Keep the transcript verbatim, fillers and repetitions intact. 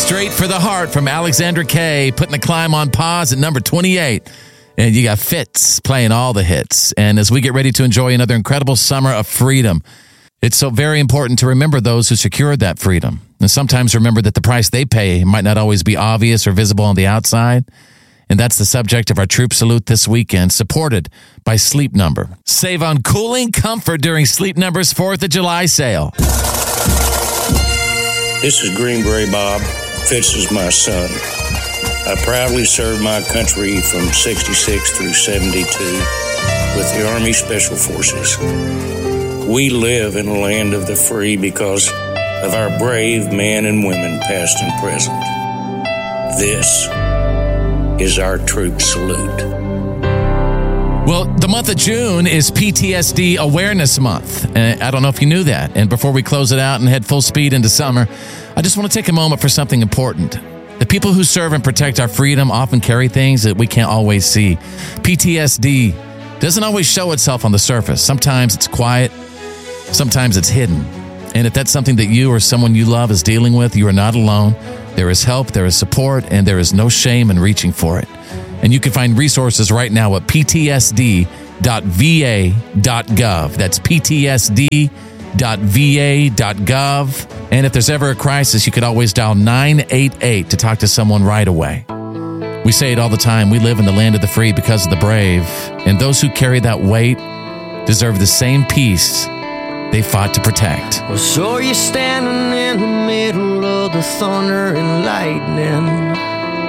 Straight for the Heart from Alexandra Kay, putting the climb on pause at number twenty-eight. And you got Fitz playing all the hits. And as we get ready to enjoy another incredible summer of freedom, it's so very important to remember those who secured that freedom. And sometimes remember that the price they pay might not always be obvious or visible on the outside. And that's the subject of our Troop Salute this weekend, supported by Sleep Number. Save on cooling comfort during Sleep Number's fourth of July sale. This is Greenberry Bob. Fitz is my son. I proudly served my country from sixty-six through seventy-two with the Army Special Forces. We live in a land of the free because of our brave men and women, past and present. This is our Troop Salute. Well, the month of June is P T S D Awareness Month. Uh, I don't know if you knew that. And before we close it out and head full speed into summer, I just want to take a moment for something important. The people who serve and protect our freedom often carry things that we can't always see. P T S D doesn't always show itself on the surface. Sometimes it's quiet. Sometimes it's hidden. And if that's something that you or someone you love is dealing with, you are not alone. There is help, there is support, and there is no shame in reaching for it. And you can find resources right now at p t s d dot v a dot gov. That's p t s d dot v a dot gov. And if there's ever a crisis, you could always dial nine eight eight to talk to someone right away. We say it all the time. We live in the land of the free because of the brave. And those who carry that weight deserve the same peace they fought to protect. Well, so you're standing in the middle of the thunder and lightning.